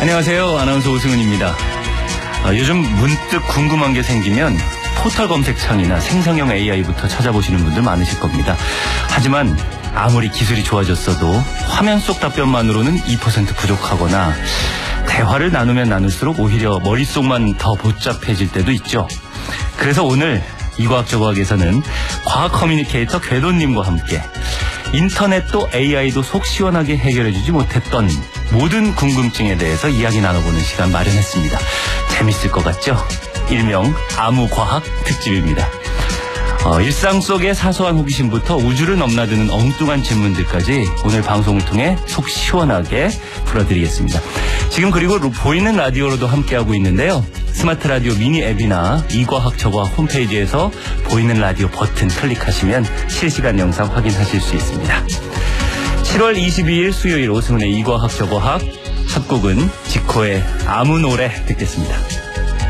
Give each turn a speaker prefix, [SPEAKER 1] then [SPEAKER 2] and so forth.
[SPEAKER 1] 안녕하세요. 아나운서 오승훈입니다. 요즘 문득 궁금한 게 생기면 포털 검색창이나 생성형 AI부터 찾아보시는 분들 많으실 겁니다. 하지만 아무리 기술이 좋아졌어도 화면 속 답변만으로는 2% 부족하거나 대화를 나누면 나눌수록 오히려 머릿속만 더 복잡해질 때도 있죠. 그래서 오늘 이과학저과학에서는 과학 커뮤니케이터 궤도님과 함께 인터넷도 AI도 속 시원하게 해결해주지 못했던 모든 궁금증에 대해서 이야기 나눠보는 시간 마련했습니다. 재밌을 것 같죠? 일명 아무과학 특집입니다. 일상 속의 사소한 호기심부터 우주를 넘나드는 엉뚱한 질문들까지 오늘 방송을 통해 속 시원하게 풀어드리겠습니다. 지금 그리고 보이는 라디오로도 함께하고 있는데요. 스마트 라디오 미니 앱이나 이과학저과학 홈페이지에서 보이는 라디오 버튼 클릭하시면 실시간 영상 확인하실 수 있습니다. 7월 22일 수요일 오승훈의 이과학저과학 첫 곡은 지코의 아무 노래 듣겠습니다.